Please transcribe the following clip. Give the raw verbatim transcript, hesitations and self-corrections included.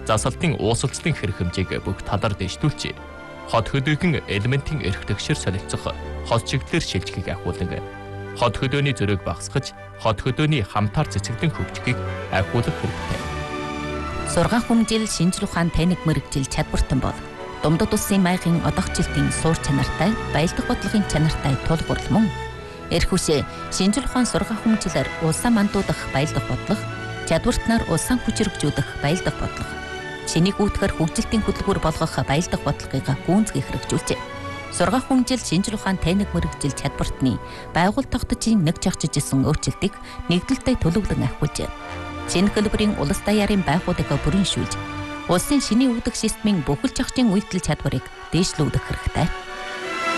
засалтын уусалцлын хэрэг хэмжээг бүх талаар дэвшүүлж, хот хөдөөгийн элементийн эрх тэгшэр солилцох хот чиглэлээр шилжихийг ахиулан, хот хөдөөний зөрөөг багасгаж, хот хөдөөний хамтаар цэцэглэн хөгжихийг ахиулах хэрэгтэй. Сургаан хүмжил шинжлэх ухаан таниг мэрэгжил чадвартан бол Думдад улсын маягийн одогчлтын суур чанартай, баялдах бодлогын чанартай тулгуурлал мөн эрх хүчээ шинжлэх ухаан сургаан хүмжилээр улсаа мандуудах баялдах бодлого, чадвартнаар улсаа хүчрэгжүүлэх баялдах бодлого, чинийг үүдгэр хөгжилтийн хөтөлбөр болгох баялдах бодлогыг гүйцэтгэх хэрэгжүүлжээ. Сургаан хүмжил шинжлэх ухаан таниг мэрэгжил чадвартны байгууллага тогтцын нэг жагчиж исэн өөрчлөлтийг нэгдэлтэй төлөвлөн ахиулжээ. Шинэ хэлбэрийн улс даяарын байгууллагыг бүрэн шүүлж, улсын шинийн үүдэх системийн бүхэл жагчийн үйлдэл чадварыг дээшлүүлэх хэрэгтэй.